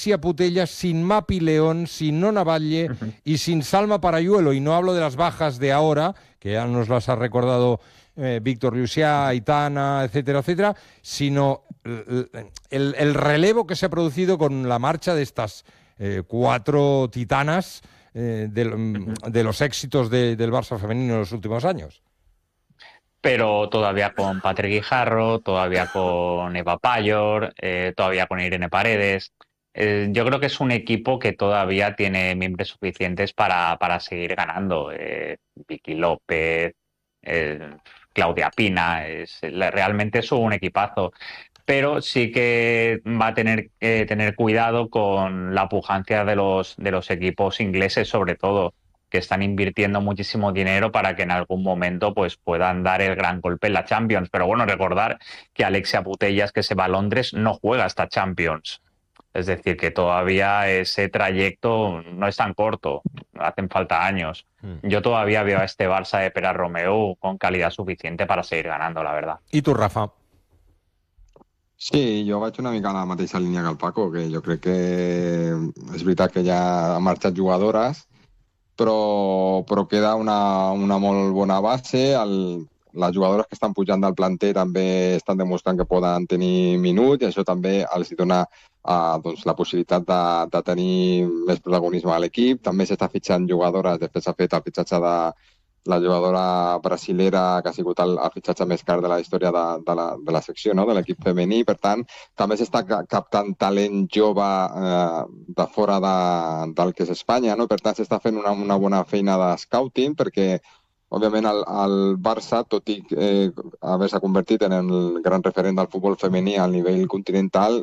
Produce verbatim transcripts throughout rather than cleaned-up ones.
Alexia Putellas, sin Mapi León, sin Nona Batlle uh-huh. y sin Salma Parayuelo. Y no hablo de las bajas de ahora, que ya nos las ha recordado eh, Víctor Llucià, Aitana, etcétera, etcétera, sino el, el, el relevo que se ha producido con la marcha de estas eh, cuatro titanas eh, de, uh-huh. de los éxitos de, del Barça femenino en los últimos años. Pero todavía con Patrick Guijarro, todavía con Eva Payor, eh, todavía con Irene Paredes. Eh, yo creo que es un equipo que todavía tiene miembros suficientes para, para seguir ganando. Eh, Vicky López, eh, Claudia Pina, es, realmente es un equipazo. Pero sí que va a tener que tener cuidado con la pujancia de los, de los equipos ingleses, sobre todo, que están invirtiendo muchísimo dinero para que en algún momento pues puedan dar el gran golpe en la Champions. Pero bueno, recordar que Alexia Putellas, que se va a Londres, no juega hasta Champions. Es decir, que todavía ese trayecto no es tan corto, hacen falta años. Mm. Yo todavía veo a este Barça de Pere Romeu con calidad suficiente para seguir ganando, la verdad. ¿Y tú, Rafa? Sí, jo vaig una mica a la mateixa línia que el Paco, que jo crec que és veritat que ja han marxat jugadores, però, però queda una, una molt bona base. El, les jugadores que estan pujant del planter també estan demostrant que poden tenir minuts i això també els dona uh, doncs, la possibilitat de, de tenir més protagonisme a l'equip. També s'està fitxant jugadores, després s'ha fet el fitxatge de la jugadora brasilera que ha sigut el, el fitxatge més car de la història de, de, la, de la secció, no? De l'equip femení. Per tant, també s'està captant talent jove eh, de fora de, del que és Espanya, no? Per tant, s'està fent una, una bona feina de scouting perquè, òbviament, el, el Barça, tot i eh, haver-se convertit en el gran referent del futbol femení a nivell continental,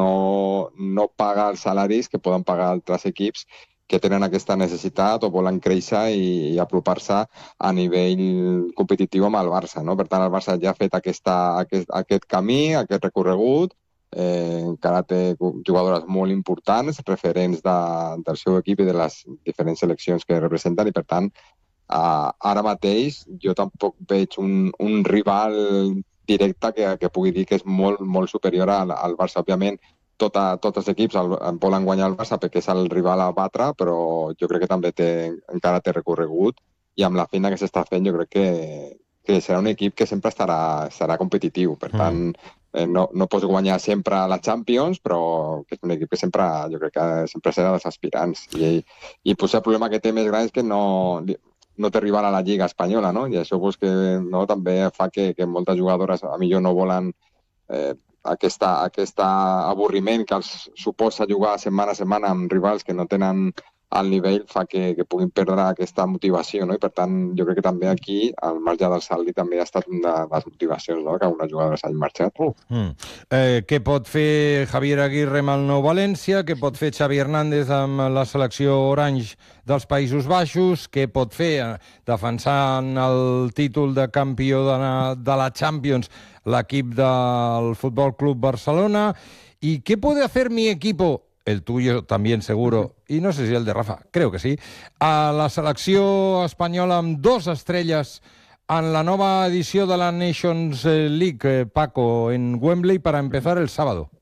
no, no paga els salaris que poden pagar altres equips que tenen aquesta necessitat o volen créixer i, i apropar-se a nivell competitiu amb el Barça, no? Per tant, el Barça ja ha fet aquesta, aquest, aquest camí, aquest recorregut, eh, encara té jugadores molt importants, referents de, del seu equip i de les diferents seleccions que representen i, per tant, eh, ara mateix jo tampoc veig un, un rival directe que, que pugui dir que és molt, molt superior al, al Barça. Òbviament, Tota, tots els equips el, el volen guanyar el Barça perquè és el rival a batre, però jo crec que també té, encara té recorregut i amb la feina que s'està fent jo crec que, que serà un equip que sempre estarà, estarà competitiu. Per tant, eh, no, no pots guanyar sempre la Champions, però que és un equip que sempre, jo crec que sempre serà dels aspirants. I, i potser el problema que té més gran és que no, no té rival a la Lliga Espanyola, no? I això pues, que, no, també fa que, que moltes jugadores a millor no volen eh, Aquesta, aquest avorriment que els suposa jugar setmana a setmana amb rivals que no tenen el nivell fa que, que puguin perdre aquesta motivació, no? I per tant jo crec que també aquí al marge del saldi també ha estat una de les motivacions, no? Que algunes jugadores hagin marxat. Uh. Mm. Eh, què pot fer Javier Aguirre amb el nou València? Què pot fer Xavi Hernández amb la selecció orange dels Països Baixos? Què pot fer eh, defensant el títol de campió de la, de la Champions l'equip del Fútbol Club Barcelona? ¿Y qué puede hacer mi equipo? El tuyo también seguro, y no sé si el de Rafa, creo que sí, a la selecció espanyola amb dos estrelles en la nova edició de la Nations League, Paco, en Wembley para empezar el sábado.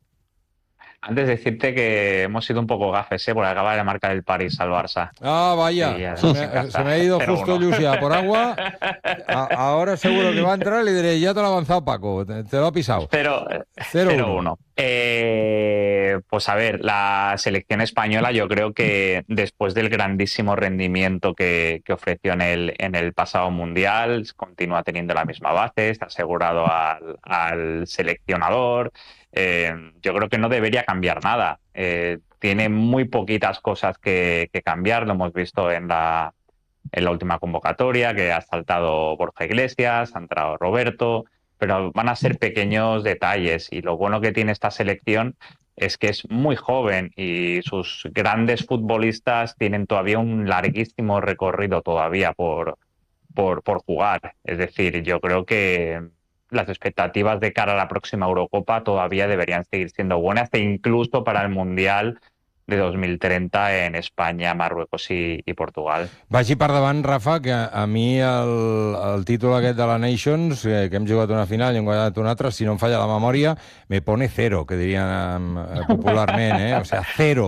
Antes de decirte que hemos sido un poco gafes, ¿eh? Porque acaba de marcar el París al Barça. Ah, vaya. Se me, se me ha ido justo Llucià por agua. A, ahora seguro que va a entrar y le diré, ya te lo ha avanzado Paco, te, te lo ha pisado. cero uno. Eh, pues a ver, la selección española yo creo que después del grandísimo rendimiento que, que ofreció en el, en el pasado Mundial, continúa teniendo la misma base, está asegurado al, al seleccionador. Eh, yo creo que no debería cambiar nada. Eh, tiene muy poquitas cosas que, que cambiar, lo hemos visto en la, en la última convocatoria, que ha saltado Borja Iglesias, ha entrado Roberto, pero van a ser pequeños detalles y lo bueno que tiene esta selección es que es muy joven y sus grandes futbolistas tienen todavía un larguísimo recorrido todavía por, por, por jugar. Es decir, yo creo que las expectativas de cara a la próxima Eurocopa todavía deberían seguir siendo buenas e incluso para el Mundial de dos mil trenta en Espanya, Marruecos i, i Portugal. Vagi per davant, Rafa, que a, a mi el, el títol aquest de la Nations, eh, que hem jugat una final i hem guanyat una altra, si no em falla la memòria, me pone cero, que dirien eh, popularment, eh? O sea, cero.